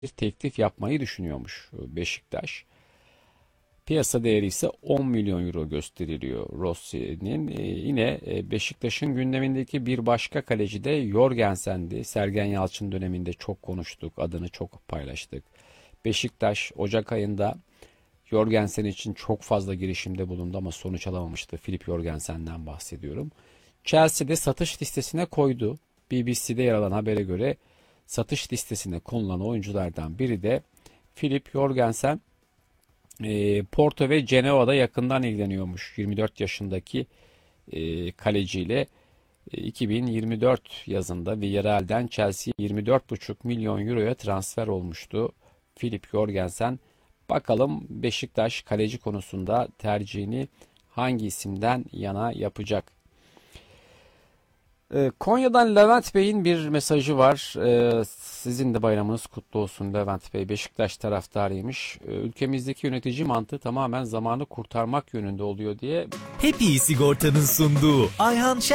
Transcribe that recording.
bir teklif yapmayı düşünüyormuş Beşiktaş. Piyasa değeri ise 10 milyon euro gösteriliyor Rossi'nin. Yine Beşiktaş'ın gündemindeki bir başka kaleci de Jorgensen'di. Sergen Yalçın döneminde çok konuştuk, adını çok paylaştık. Beşiktaş Ocak ayında Jorgensen için çok fazla girişimde bulundu ama sonuç alamamıştı. Filip Jorgensen'den bahsediyorum. Chelsea'de satış listesine koydu. BBC'de yer alan habere göre satış listesine konulan oyunculardan biri de Filip Jorgensen. Porto ve Genoa'da yakından ilgileniyormuş 24 yaşındaki kaleciyle. 2024 yazında Villarreal'den Chelsea'ye 24,5 milyon euroya transfer olmuştu Filip Jorgensen. Bakalım Beşiktaş kaleci konusunda tercihini hangi isimden yana yapacak? Konya'dan Levent Bey'in bir mesajı var. Sizin de bayramınız kutlu olsun Levent Bey. Beşiktaş taraftarıymış. Ülkemizdeki yönetici mantığı tamamen zamanı kurtarmak yönünde oluyor diye. Hep iyi sigortanın sunduğu Ayhan